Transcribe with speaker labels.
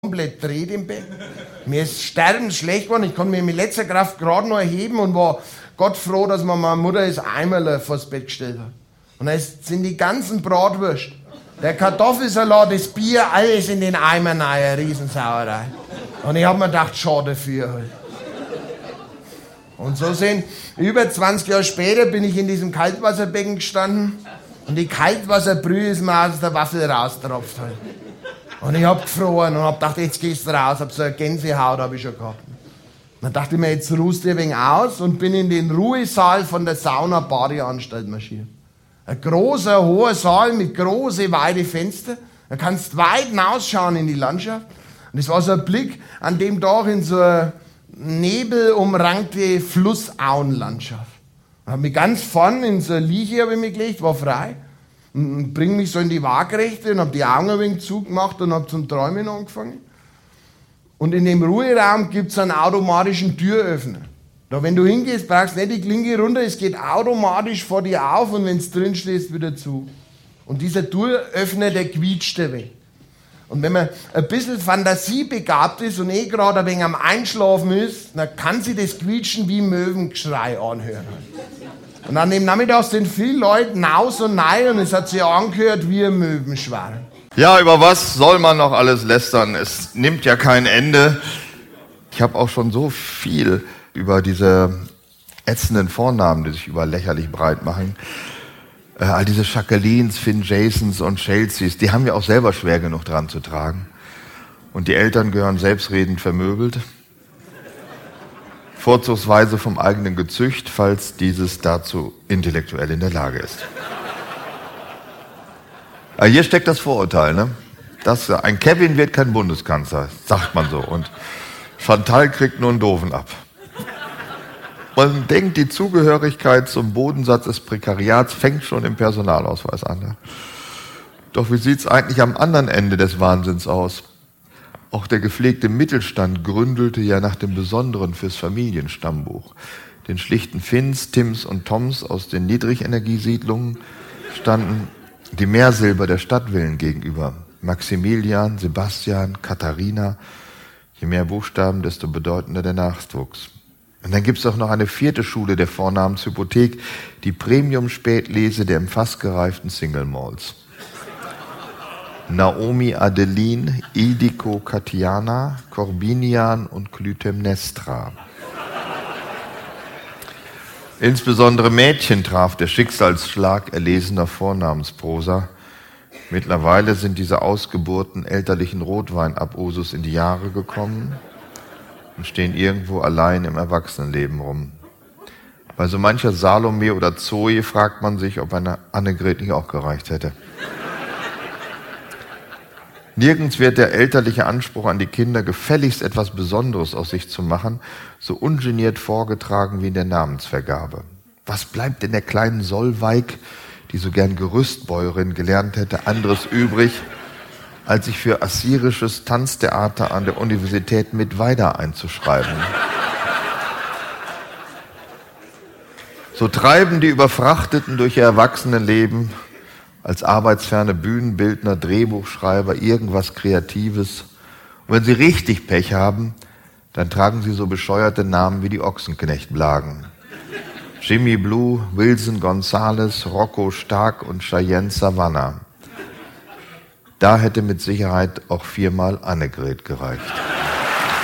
Speaker 1: komplett dreht im Bett. Mir ist sterbenschlecht geworden. Ich konnte mich mit letzter Kraft gerade noch erheben und war Gott froh, dass mir meine Mutter das Eimerl vors Bett gestellt hat. Und da sind die ganzen Bratwürst, der Kartoffelsalat, das Bier, alles in den Eimer rein, eine Riesensauerei. Und ich habe mir gedacht, schade dafür halt. Und so sind, über 20 Jahre später bin ich in diesem Kaltwasserbecken gestanden und die Kaltwasserbrühe ist mir aus der Waffel raustropft halt. Und ich hab gefroren und hab gedacht, jetzt gehst du raus, hab so eine Gänsehaut hab ich schon gehabt. Dann dachte ich mir, jetzt ruhst du ein wenig aus und bin in den Ruhesaal von der Sauna-Badeanstalt marschiert. Ein großer, hoher Saal mit großen, weiten Fenstern. Da kannst weit hinausschauen in die Landschaft. Und es war so ein Blick an dem Tag in so eine nebelumrankte Flussauenlandschaft. Ich hab mich ganz vorn in so eine Liege hab ich mich gelegt, war frei. Und bring mich so in die Waagrechte und hab die Augen ein wenig zugemacht und hab zum Träumen angefangen. Und in dem Ruheraum gibt's einen automatischen Türöffner. Da, wenn du hingehst, brauchst du nicht die Klinke runter, es geht automatisch vor dir auf und wenn du drin stehst, wieder zu. Und dieser Türöffner, der quietscht dir weg. Und wenn man ein bisschen fantasiebegabt ist und gerade ein wenig am Einschlafen ist, dann kann sich das Quietschen wie Möwengeschrei anhören. Und an dem Nachmittag sind viele Leute naus und nein und es hat sich angehört wie ein Möwenschwarm.
Speaker 2: Ja, über was soll man noch alles lästern? Es nimmt ja kein Ende. Ich habe auch schon so viel über diese ätzenden Vornamen, die sich über lächerlich breit machen. All diese Jacquelines, Finn Jasons und Chelseas, die haben ja auch selber schwer genug dran zu tragen. Und die Eltern gehören selbstredend vermöbelt. Vorzugsweise vom eigenen Gezücht, falls dieses dazu intellektuell in der Lage ist. Aber hier steckt das Vorurteil, ne? Ein Kevin wird kein Bundeskanzler, sagt man so. Und Chantal kriegt nur einen Doofen ab. Man denkt, die Zugehörigkeit zum Bodensatz des Prekariats fängt schon im Personalausweis an. Ne? Doch wie sieht's eigentlich am anderen Ende des Wahnsinns aus? Auch der gepflegte Mittelstand gründelte ja nach dem Besonderen fürs Familienstammbuch. Den schlichten Finns, Tims und Toms aus den Niedrigenergiesiedlungen standen die Mehrsilber der Stadtvillen gegenüber. Maximilian, Sebastian, Katharina. Je mehr Buchstaben, desto bedeutender der Nachwuchs. Und dann gibt's auch noch eine vierte Schule der Vornamenshypothek, die Premium-Spätlese der im fast gereiften Single-Malls. Naomi Adeline, Idiko Katiana, Corbinian und Clytemnestra. Insbesondere Mädchen traf der Schicksalsschlag erlesener Vornamensprosa. Mittlerweile sind diese Ausgeburten elterlichen Rotweinabusus in die Jahre gekommen und stehen irgendwo allein im Erwachsenenleben rum. Bei so mancher Salome oder Zoe fragt man sich, ob eine Annegret nicht auch gereicht hätte. Nirgends wird der elterliche Anspruch an die Kinder, gefälligst etwas Besonderes aus sich zu machen, so ungeniert vorgetragen wie in der Namensvergabe. Was bleibt denn der kleinen Solveig, die so gern Gerüstbäuerin gelernt hätte, anderes übrig, als sich für assyrisches Tanztheater an der Universität Mittweida einzuschreiben? So treiben die Überfrachteten durch ihr Erwachsenenleben als arbeitsferne Bühnenbildner, Drehbuchschreiber, irgendwas Kreatives. Und wenn sie richtig Pech haben, dann tragen sie so bescheuerte Namen wie die Ochsenknechtblagen. Jimmy Blue, Wilson Gonzales, Rocco Stark und Cheyenne Savannah. Da hätte mit Sicherheit auch 4-mal Annegret gereicht.